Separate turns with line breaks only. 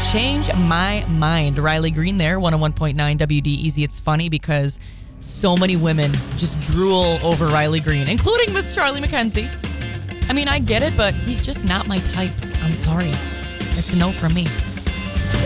Change My Mind. Riley Green there, 101.9 WDEZ. It's funny because so many women just drool over Riley Green, including Miss Charlie McKenzie. I mean, I get it, but he's just not my type. I'm sorry. It's a no from me.